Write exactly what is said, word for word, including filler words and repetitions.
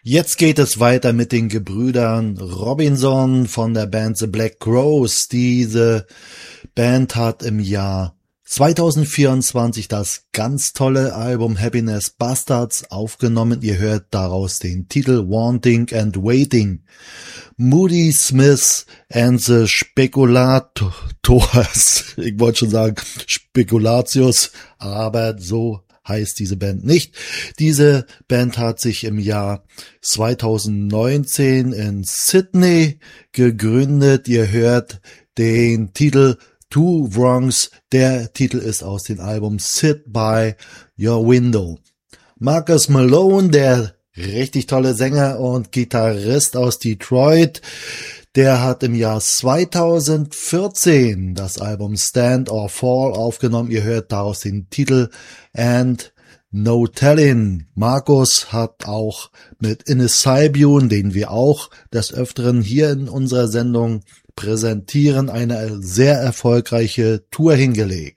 Jetzt geht es weiter mit den Gebrüdern Robinson von der Band The Black Crowes. Diese Band hat im Jahr zweitausendvierundzwanzig das ganz tolle Album Happiness Bastards aufgenommen. Ihr hört daraus den Titel Wanting and Waiting. Moody Smith and the Spekulators. Ich wollte schon sagen Spekulatius, aber so heißt diese Band nicht. Diese Band hat sich im Jahr zweitausendneunzehn in Sydney gegründet. Ihr hört den Titel Two Wrongs. Der Titel ist aus dem Album Sit by Your Window. Marcus Malone, der richtig tolle Sänger und Gitarrist aus Detroit, der hat im Jahr zweitausendvierzehn das Album Stand or Fall aufgenommen. Ihr hört daraus den Titel And No Tellin'. Markus hat auch mit Innes Saibune, den wir auch des Öfteren hier in unserer Sendung präsentieren, eine sehr erfolgreiche Tour hingelegt.